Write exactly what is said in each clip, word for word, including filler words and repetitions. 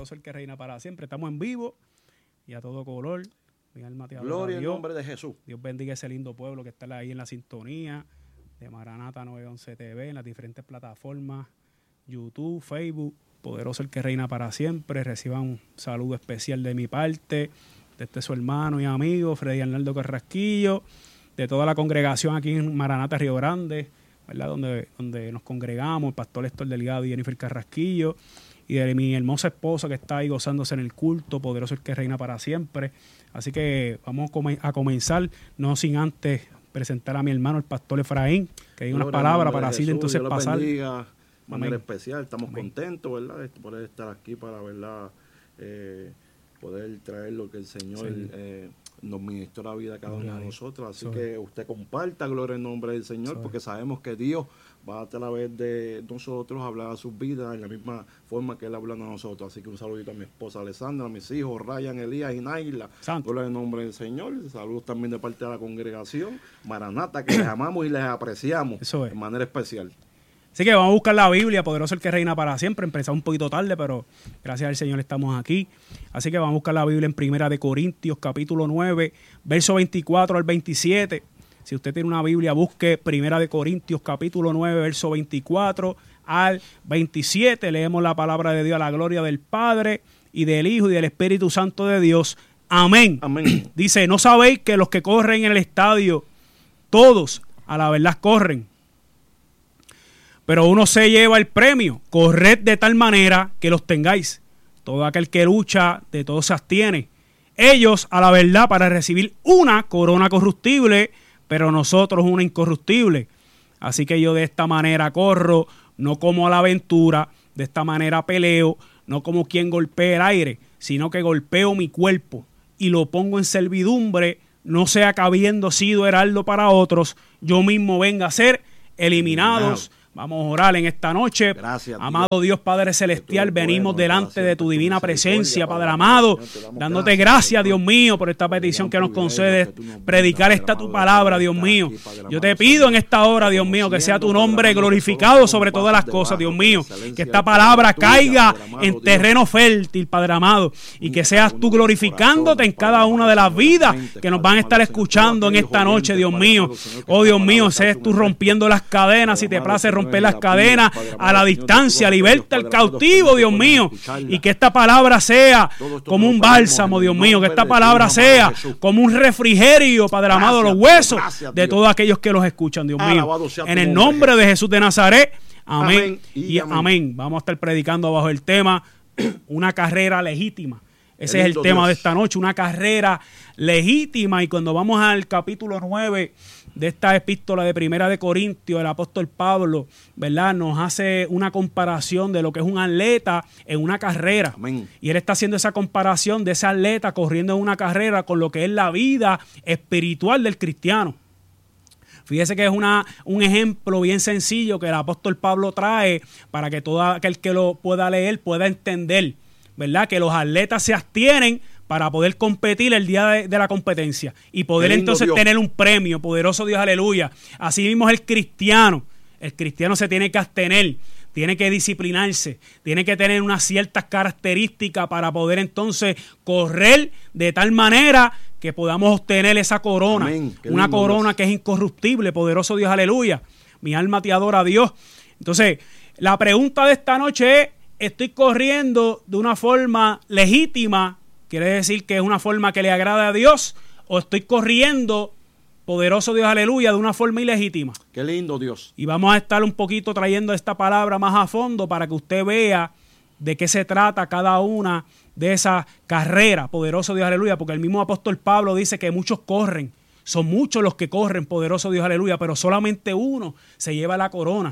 poderoso el que reina para siempre. Estamos en vivo y a todo color. Mi alma te adora, Gloria al Dios. nombre de Jesús. Dios bendiga ese lindo pueblo que está ahí en la sintonía de Maranata nueve once T V, en las diferentes plataformas, YouTube, Facebook. Poderoso el que reina para siempre. Reciban un saludo especial de mi parte, de este su hermano y amigo, Freddy Arnaldo Carrasquillo, de toda la congregación aquí en Maranata Río Grande, ¿verdad? Donde, donde nos congregamos, el pastor Héctor Delgado y Jennifer Carrasquillo, y de mi hermosa esposa que está ahí gozándose en el culto, poderoso el que reina para siempre. Así que vamos a comenzar, no sin antes presentar a mi hermano, el pastor Efraín, que diga unas palabras para así entonces Dios pasar. Bendiga, de manera Amén. especial, estamos Amén. contentos, ¿verdad?, de poder estar aquí para, ¿verdad?, eh, poder traer lo que el Señor Sí. eh, nos ministró la vida a cada uno de nosotros. Así Soy. que usted comparta, gloria en nombre del Señor, Soy. porque sabemos que Dios va a través de nosotros hablar a sus vidas en la misma forma que Él habla a nosotros. Así que un saludito a mi esposa Alessandra, a mis hijos Ryan, Elías y Naila. Santo. Gloria en nombre del Señor. Saludos también de parte de la congregación Maranata, que les amamos y les apreciamos Eso es. de manera especial. Así que vamos a buscar la Biblia, poderoso el que reina para siempre. Empezamos un poquito tarde, pero gracias al Señor estamos aquí. Así que vamos a buscar la Biblia en Primera de Corintios, capítulo nueve, verso veinticuatro al veintisiete. Si usted tiene una Biblia, busque Primera de Corintios, capítulo nueve, verso veinticuatro al veintisiete. Leemos la palabra de Dios a la gloria del Padre y del Hijo y del Espíritu Santo de Dios. Amén. Amén. Dice, ¿no sabéis que los que corren en el estadio, todos a la verdad corren? Pero uno se lleva el premio. Corred de tal manera que los tengáis. Todo aquel que lucha, de todo se abstiene. Ellos, a la verdad, para recibir una corona corruptible, pero nosotros una incorruptible. Así que yo de esta manera corro, no como a la aventura, de esta manera peleo, no como quien golpea el aire, sino que golpeo mi cuerpo y lo pongo en servidumbre, no sea que habiendo sido heraldo para otros, yo mismo venga a ser eliminados. Vamos a orar en esta noche. Gracias, amado Dios, Dios Padre Celestial, venimos bueno, delante de tu tu divina misericordia, presencia, Padre Padre amado, Señor, te damos dándote gracias, gracias, Señor, Dios mío, por esta por el petición gran que nos privilegio concedes, que tú nos brindas, predicar Padre esta tu amado, palabra, de Dios estar mío. aquí, Padre Yo te amado, pido en Señor, esta hora, Dios mío, que sea tu reconociendo, nombre Padre amado, glorificado nosotros sobre somos todas las pasos cosas, de Dios barro, mío. con la excelencia Que del esta poder palabra tuya, caiga Padre amado, en Dios. terreno fértil, Padre amado, y que seas tú glorificándote en cada una de las vidas que nos van a estar escuchando en esta noche, Dios mío. Oh, Dios mío, seas tú rompiendo las cadenas, si te place romper las cadenas a la distancia, liberta al cautivo, Dios mío, y que esta palabra sea como un bálsamo, Dios mío, que esta palabra sea como un refrigerio, Padre amado, los huesos de todos aquellos que los escuchan, Dios mío, en el nombre de Jesús de Nazaret, amén y amén. Vamos a estar predicando bajo el tema una carrera legítima. Ese es el tema de esta noche, una carrera legítima. Y cuando vamos al capítulo nueve de esta epístola de Primera de Corintios, el apóstol Pablo, ¿verdad?, nos hace una comparación de lo que es un atleta en una carrera. Amén. Y él está haciendo esa comparación de ese atleta corriendo en una carrera con lo que es la vida espiritual del cristiano. Fíjese que es una, un ejemplo bien sencillo que el apóstol Pablo trae para que todo aquel que lo pueda leer pueda entender, ¿verdad?, que los atletas se abstienen para poder competir el día de, de la competencia y poder entonces Dios. tener un premio. Poderoso Dios, aleluya. Así mismo es el cristiano. El cristiano se tiene que abstener, tiene que disciplinarse, tiene que tener unas ciertas características para poder entonces correr de tal manera que podamos obtener esa corona. Amén. Una corona Dios. que es incorruptible. Poderoso Dios, aleluya. Mi alma te adora, Dios. Entonces, la pregunta de esta noche es, ¿estoy corriendo de una forma legítima? Quiere decir que es una forma que le agrada a Dios, o estoy corriendo, poderoso Dios, aleluya, de una forma ilegítima. Qué lindo, Dios. Y vamos a estar un poquito trayendo esta palabra más a fondo para que usted vea de qué se trata cada una de esas carreras, poderoso Dios, aleluya, porque el mismo apóstol Pablo dice que muchos corren, son muchos los que corren, poderoso Dios, aleluya, pero solamente uno se lleva la corona.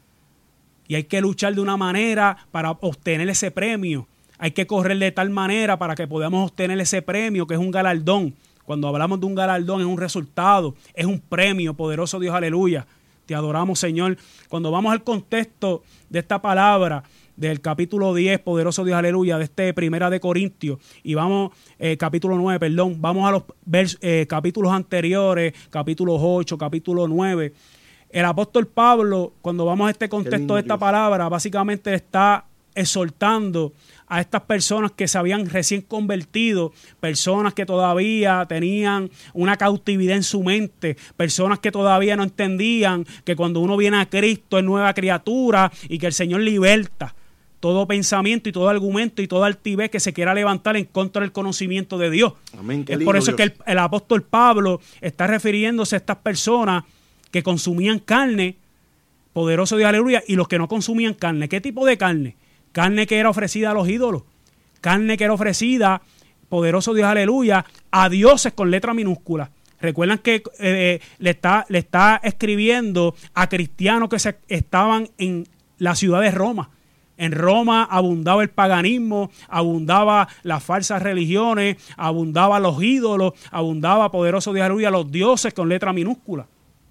Y hay que luchar de una manera para obtener ese premio. Hay que correr de tal manera para que podamos obtener ese premio, que es un galardón. Cuando hablamos de un galardón, es un resultado, es un premio, poderoso Dios, aleluya. Te adoramos, Señor. Cuando vamos al contexto de esta palabra, del capítulo diez, poderoso Dios, aleluya, de este Primera de Corintios, y vamos, eh, capítulo nueve, perdón, vamos a los vers, eh, capítulos anteriores, capítulos ocho, capítulo nueve. El apóstol Pablo, cuando vamos a este contexto de esta Dios. palabra, básicamente está exhortando a estas personas que se habían recién convertido, personas que todavía tenían una cautividad en su mente, personas que todavía no entendían que cuando uno viene a Cristo es nueva criatura y que el Señor liberta todo pensamiento y todo argumento y toda altivez que se quiera levantar en contra del conocimiento de Dios. Amén, qué es lindo, por eso Dios. que el, el apóstol Pablo está refiriéndose a estas personas que consumían carne, poderoso Dios, aleluya, y los que no consumían carne. ¿Qué tipo de carne? Carne que era ofrecida a los ídolos, carne que era ofrecida, poderoso Dios, aleluya, a dioses con letra minúscula. Recuerdan que eh, le, está, le está escribiendo a cristianos que se, estaban en la ciudad de Roma. En Roma abundaba el paganismo, abundaba las falsas religiones, abundaba los ídolos, abundaba, poderoso Dios, aleluya, los dioses con letra minúscula.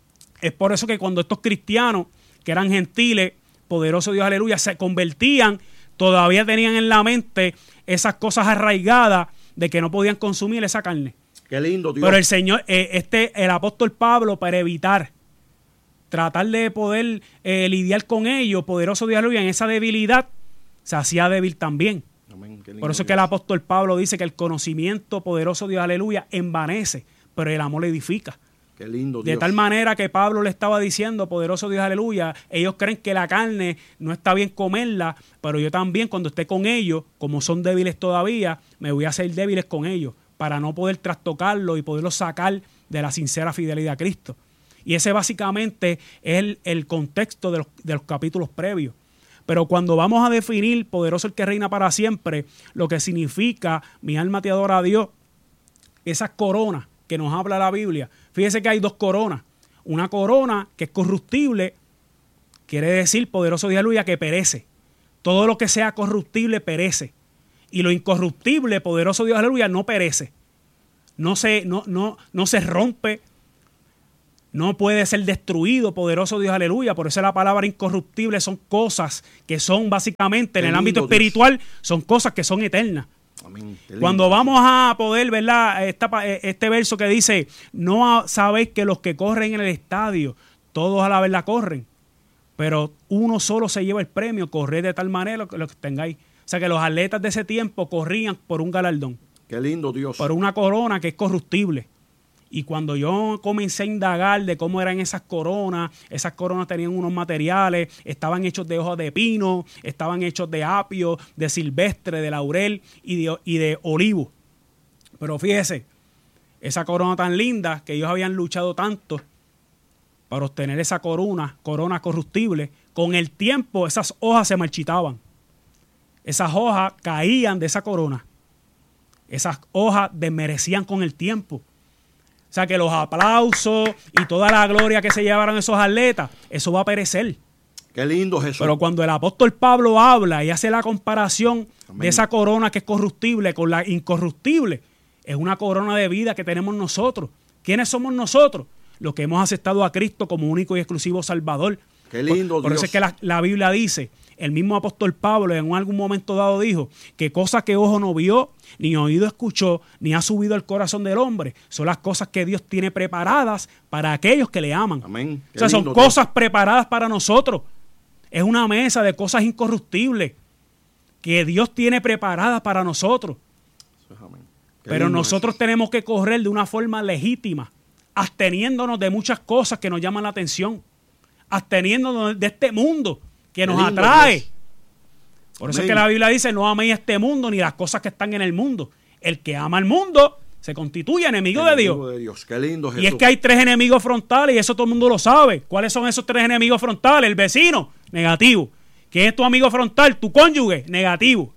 Es por eso que cuando estos cristianos, que eran gentiles, poderoso Dios, aleluya, se convertían, todavía tenían en la mente esas cosas arraigadas de que no podían consumir esa carne. Qué lindo, Dios. Pero el Señor, eh, este, el apóstol Pablo, para evitar, tratar de poder eh, lidiar con ellos, poderoso Dios, aleluya, en esa debilidad, se hacía débil también. Amén, qué lindo, por eso es Dios. que el apóstol Pablo dice que el conocimiento, poderoso Dios, aleluya, envanece, pero el amor edifica. Qué lindo, De Dios. tal manera que Pablo le estaba diciendo, poderoso Dios, aleluya, ellos creen que la carne no está bien comerla, pero yo también cuando esté con ellos, como son débiles todavía, me voy a hacer débiles con ellos, para no poder trastocarlo y poderlos sacar de la sincera fidelidad a Cristo. Y ese básicamente es el, el contexto de los, de los capítulos previos. Pero cuando vamos a definir, poderoso el que reina para siempre, lo que significa mi alma te adora a Dios, esas coronas que nos habla la Biblia. Fíjese que hay dos coronas. Una corona que es corruptible, quiere decir, poderoso Dios, aleluya, que perece. Todo lo que sea corruptible perece. Y lo incorruptible, poderoso Dios, aleluya, no perece. No se, no, no, no se rompe. No puede ser destruido, poderoso Dios, aleluya. Por eso la palabra incorruptible son cosas que son básicamente en Qué el ámbito lindo, espiritual, son cosas que son eternas. Amén. Qué lindo. Cuando vamos a poder, ¿verdad? Esta, este verso que dice, no sabéis que los que corren en el estadio, todos a la verdad corren, pero uno solo se lleva el premio, corred de tal manera que lo que tengáis. O sea que los atletas de ese tiempo corrían por un galardón, Qué lindo, Dios. por una corona que es corruptible. Y cuando yo comencé a indagar de cómo eran esas coronas, esas coronas tenían unos materiales, estaban hechos de hojas de pino, estaban hechos de apio, de silvestre, de laurel y de, y de olivo. Pero fíjese, esa corona tan linda que ellos habían luchado tanto para obtener esa corona, corona corruptible, con el tiempo esas hojas se marchitaban. Esas hojas caían de esa corona. Esas hojas desmerecían con el tiempo. O sea que los aplausos y toda la gloria que se llevaron esos atletas, eso va a perecer. Qué lindo, Jesús. Pero cuando el apóstol Pablo habla y hace la comparación Amén. de esa corona que es corruptible con la incorruptible, es una corona de vida que tenemos nosotros. ¿Quiénes somos nosotros? Los que hemos aceptado a Cristo como único y exclusivo Salvador. Qué lindo, Por, por Dios. eso es que la, la Biblia dice, el mismo apóstol Pablo en algún momento dado dijo que cosas que ojo no vio, ni oído escuchó, ni ha subido al corazón del hombre, son las cosas que Dios tiene preparadas para aquellos que le aman. Amén. Qué O sea, son lindo, cosas Dios. preparadas para nosotros. Es una mesa de cosas incorruptibles que Dios tiene preparadas para nosotros. Eso es amén. Qué Pero lindo, nosotros Jesús. tenemos que correr de una forma legítima, absteniéndonos de muchas cosas que nos llaman la atención, absteniéndonos de este mundo que nos Qué lindo, atrae. Dios. Por eso es Amén. que la Biblia dice, no améis este mundo ni las cosas que están en el mundo. El que ama el mundo se constituye enemigo de Dios. Enemigo de Dios. Qué lindo, Jesús. Y es que hay tres enemigos frontales y eso todo el mundo lo sabe. ¿Cuáles son esos tres enemigos frontales? El vecino, negativo. ¿Quién es tu amigo frontal? Tu cónyuge, negativo.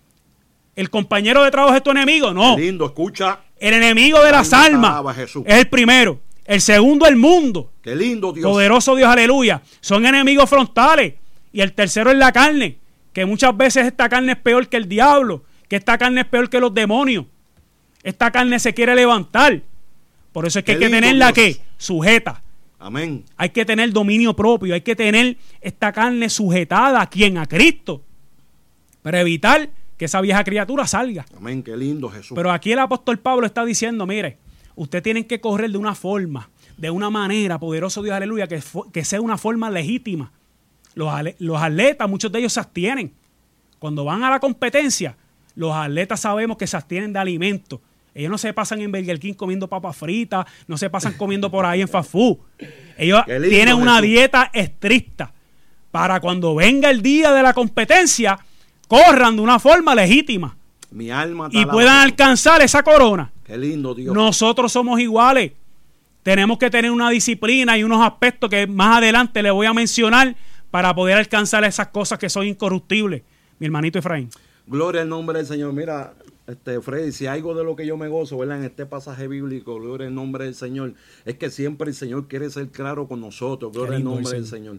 ¿El compañero de trabajo es tu enemigo? No. Qué lindo, escucha. El enemigo de las Alaba, almas Jesús. es el primero. El segundo, el mundo. Qué lindo, Dios. Poderoso Dios, aleluya. Son enemigos frontales. Y el tercero es la carne. Que muchas veces esta carne es peor que el diablo. Que esta carne es peor que los demonios. Esta carne se quiere levantar. Por eso es que Qué hay que lindo, tenerla Dios. que sujeta. Amén. Hay que tener dominio propio. Hay que tener esta carne sujetada a quién, a Cristo. Para evitar que esa vieja criatura salga. Amén. Qué lindo, Jesús. Pero aquí el apóstol Pablo está diciendo, mire, ustedes tienen que correr de una forma, de una manera, poderoso Dios, aleluya, que, que sea una forma legítima. Los, los atletas, muchos de ellos se abstienen. Cuando van a la competencia, los atletas sabemos que se abstienen de alimentos. Ellos no se pasan en Burger King comiendo papas fritas, no se pasan comiendo por ahí en fast food. Ellos lindo, tienen una Jesús. dieta estricta para cuando venga el día de la competencia, corran de una forma legítima. Mi alma y puedan alcanzar esa corona. Qué lindo, Dios. Nosotros somos iguales. Tenemos que tener una disciplina y unos aspectos que más adelante le voy a mencionar para poder alcanzar esas cosas que son incorruptibles. Mi hermanito Efraín. Gloria al nombre del Señor. Mira, este Freddy, si algo de lo que yo me gozo, ¿verdad? En este pasaje bíblico, gloria al nombre del Señor, es que siempre el Señor quiere ser claro con nosotros. Gloria al nombre del Señor.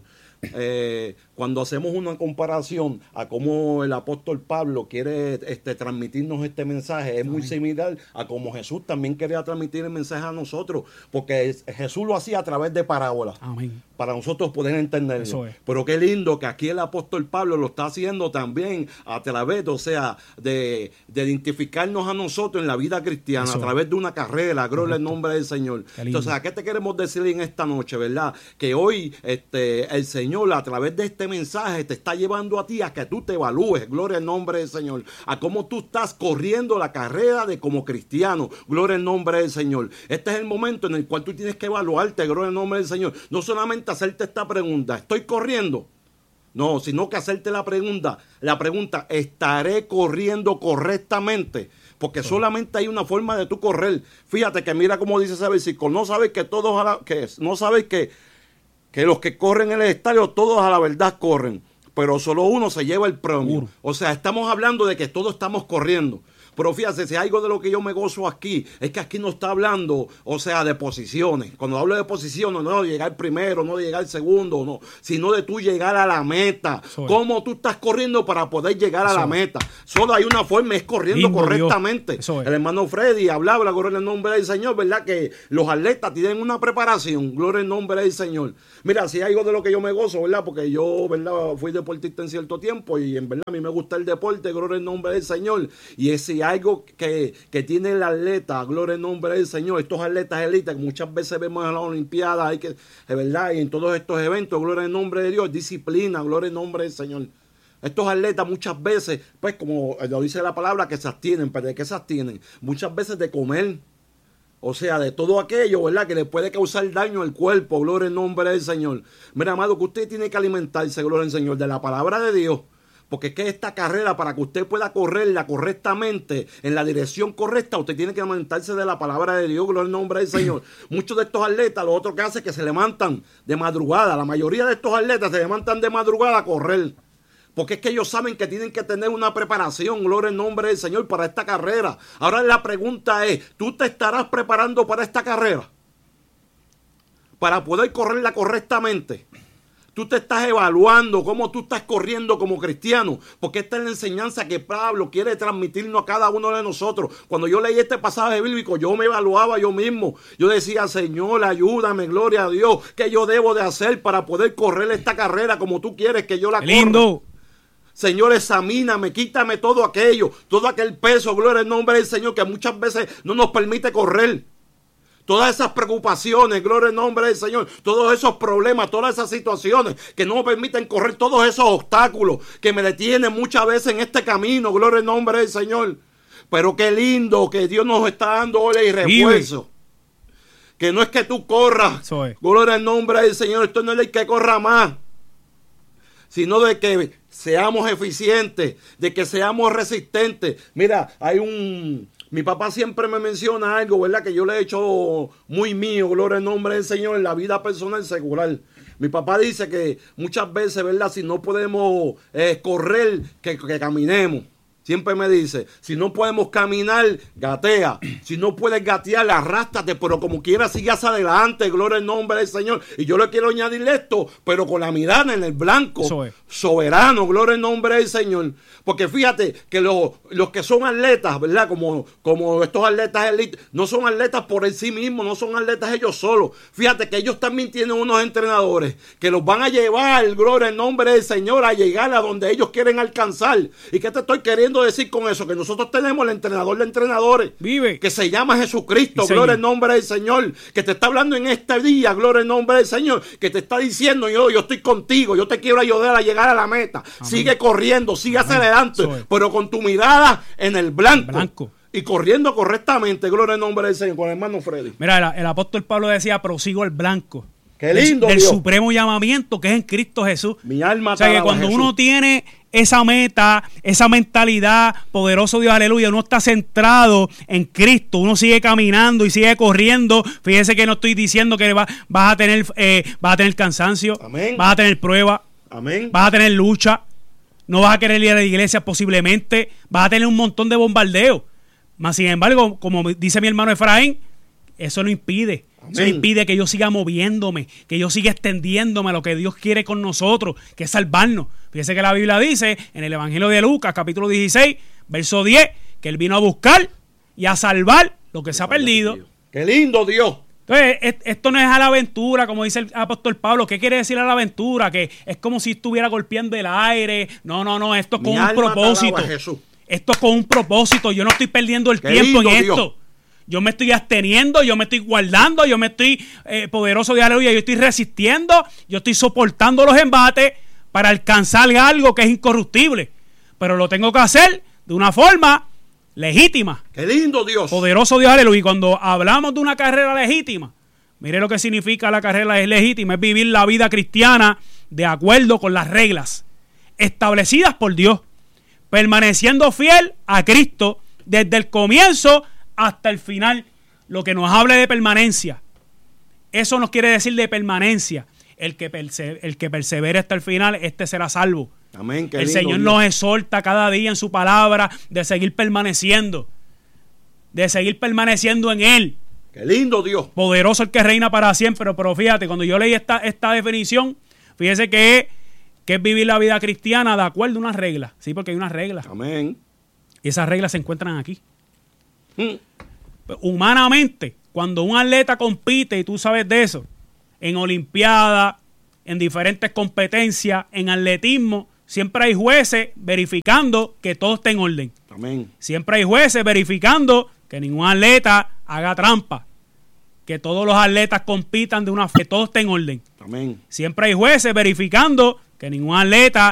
Eh, cuando hacemos una comparación a cómo el apóstol Pablo quiere este, transmitirnos este mensaje, es Amén. Muy similar a cómo Jesús también quería transmitir el mensaje a nosotros, porque es, Jesús lo hacía a través de parábolas. Amén. Para nosotros poder entenderlo. Eso es. Pero qué lindo que aquí el apóstol Pablo lo está haciendo también a través, o sea, de, de identificarnos a nosotros en la vida cristiana, Eso a través de una carrera, gloria al nombre del Señor. Entonces, ¿a qué te queremos decir en esta noche, verdad? Que hoy este, el Señor a través de este mensaje te está llevando a ti a que tú te evalúes, gloria al nombre del Señor, a cómo tú estás corriendo la carrera de como cristiano, gloria al nombre del Señor. Este es el momento en el cual tú tienes que evaluarte, gloria al nombre del Señor. No solamente hacerte esta pregunta, ¿estoy corriendo? No, sino que hacerte la pregunta, la pregunta, ¿estaré corriendo correctamente? Porque sí. solamente hay una forma de tú correr. Fíjate que mira cómo dice ese versículo, no sabes que todos, a la, que es, no sabes que que los que corren en el estadio, todos a la verdad corren, pero solo uno se lleva el premio. Uh. O sea, estamos hablando de que todos estamos corriendo. Pero fíjate, si algo de lo que yo me gozo aquí, es que aquí no está hablando, o sea, de posiciones. Cuando hablo de posiciones, no de llegar primero, no de llegar segundo, no, sino de tú llegar a la meta. Soy. Cómo tú estás corriendo para poder llegar Soy. a la meta. Solo hay una forma, es corriendo Lindo correctamente. El hermano Freddy hablaba, gloria al nombre del Señor, ¿verdad? Que los atletas tienen una preparación, gloria al nombre del Señor. Mira, si hay algo de lo que yo me gozo, ¿verdad? Porque yo, ¿verdad? Fui deportista en cierto tiempo y en verdad a mí me gusta el deporte, gloria al nombre del Señor. Y ese algo que, que tiene el atleta, gloria al nombre del Señor, estos atletas élites que muchas veces vemos en las Olimpiadas, hay que, es verdad, y en todos estos eventos, gloria al nombre de Dios, disciplina, gloria al nombre del Señor. Estos atletas muchas veces, pues como lo dice la palabra, que se abstienen, pero ¿de qué se abstienen? Muchas veces de comer, o sea, de todo aquello, ¿verdad? Que le puede causar daño al cuerpo, gloria al nombre del Señor. Mira, amado, que usted tiene que alimentarse, gloria al Señor, de la palabra de Dios. Porque es que esta carrera, para que usted pueda correrla correctamente, en la dirección correcta, usted tiene que alimentarse de la palabra de Dios, gloria al nombre del Señor. Muchos de estos atletas, lo otro que hace es que se levantan de madrugada. La mayoría de estos atletas se levantan de madrugada a correr. Porque es que ellos saben que tienen que tener una preparación, gloria al nombre del Señor, para esta carrera. Ahora la pregunta es, ¿tú te estarás preparando para esta carrera? Para poder correrla correctamente. Tú te estás evaluando cómo tú estás corriendo como cristiano, porque esta es la enseñanza que Pablo quiere transmitirnos a cada uno de nosotros. Cuando yo leí este pasaje bíblico, yo me evaluaba yo mismo. Yo decía, Señor, ayúdame, gloria a Dios, ¿qué yo debo de hacer para poder correr esta carrera como tú quieres que yo la corra? Lindo. Señor, examíname, quítame todo aquello, todo aquel peso, gloria al nombre del Señor, que muchas veces no nos permite correr. Todas esas preocupaciones, gloria al nombre del Señor, todos esos problemas, todas esas situaciones que no me permiten correr, todos esos obstáculos que me detienen muchas veces en este camino, gloria al nombre del Señor. Pero qué lindo que Dios nos está dando hoy el refuerzo. Que no es que tú corras, Soy. gloria al nombre del Señor, esto no es el que corra más, sino de que seamos eficientes, de que seamos resistentes. Mira, hay un... Mi papá siempre me menciona algo, ¿verdad? Que yo le he hecho muy mío, gloria al nombre del Señor, en la vida personal secular. Mi papá dice que muchas veces, ¿verdad? Si no podemos eh, correr, que, que caminemos. Siempre me dice, si no podemos caminar, gatea. Si no puedes gatear, arrástrate, pero como quieras sigas adelante, gloria al nombre del Señor. Y yo le quiero añadir esto, pero con la mirada en el blanco, soberano, gloria al nombre del Señor. Porque fíjate que los, los que son atletas, ¿verdad? Como, como estos atletas elite, no son atletas por el sí mismos, no son atletas ellos solos. Fíjate que ellos también tienen unos entrenadores que los van a llevar, gloria al nombre del Señor, a llegar a donde ellos quieren alcanzar. ¿Y qué te estoy queriendo queriendo decir con eso? Que nosotros tenemos el entrenador de entrenadores. Vive. Que se llama Jesucristo. Sí, gloria Señor. al nombre del Señor. Que te está hablando en este día. Gloria al nombre del Señor. Que te está diciendo, yo, yo estoy contigo. Yo te quiero ayudar a llegar a la meta. Amén. Sigue corriendo, sigue Amén. Hacia adelante. Soy. Pero con tu mirada en el blanco. blanco. Y corriendo correctamente. Gloria al nombre del Señor. Con el hermano Freddy. Mira, el, el apóstol Pablo decía, prosigo el blanco. Qué lindo, del, del Dios. supremo llamamiento que es en Cristo Jesús. Mi alma. O sea que cuando Jesús. Uno tiene esa meta, esa mentalidad, poderoso Dios, aleluya, uno está centrado en Cristo, uno sigue caminando y sigue corriendo. Fíjese que no estoy diciendo que va, vas a tener eh, vas a tener cansancio, Amén. Vas a tener prueba, Amén. Vas a tener lucha, no vas a querer ir a la iglesia posiblemente, vas a tener un montón de bombardeos. Mas sin embargo, como dice mi hermano Efraín, eso no impide. Amén. Eso impide que yo siga moviéndome, que yo siga extendiéndome a lo que Dios quiere con nosotros, que es salvarnos. Fíjese que la Biblia dice en el Evangelio de Lucas, capítulo dieciséis, verso diez, que Él vino a buscar y a salvar lo que se ha perdido. ¡Qué lindo, Dios! Entonces, esto no es a la aventura, como dice el apóstol Pablo. ¿Qué quiere decir a la aventura? Que es como si estuviera golpeando el aire. No, no, no, esto es con un propósito. Esto es con un propósito. Yo no estoy perdiendo el tiempo en esto. Dios. Yo me estoy absteniendo, yo me estoy guardando, yo me estoy, eh, poderoso de aleluya, yo estoy resistiendo, yo estoy soportando los embates para alcanzar algo que es incorruptible. Pero lo tengo que hacer de una forma legítima. ¡Qué lindo, Dios! Poderoso Dios, aleluya. Y cuando hablamos de una carrera legítima, mire lo que significa la carrera es legítima, es vivir la vida cristiana de acuerdo con las reglas establecidas por Dios, permaneciendo fiel a Cristo desde el comienzo hasta el final. Lo que nos hable de permanencia, eso nos quiere decir de permanencia. El que, perse el que persevere hasta el final, este será salvo. Amén. Qué el lindo, Señor Dios. Nos exhorta cada día en su palabra de seguir permaneciendo, de seguir permaneciendo en Él. Qué lindo, Dios. Poderoso el que reina para siempre. Pero fíjate, cuando yo leí esta, esta definición, fíjese que es, que es vivir la vida cristiana de acuerdo a unas reglas. Sí, porque hay unas reglas. Amén. Y esas reglas se encuentran aquí. Mm. Humanamente, cuando un atleta compite, y tú sabes de eso, en olimpiadas, en diferentes competencias, en atletismo, siempre hay jueces verificando que todo esté en orden. Amén. Siempre hay jueces verificando que ningún atleta haga trampa, que todos los atletas compitan de una forma, que todo esté en orden. Amén. Siempre hay jueces verificando que ningún atleta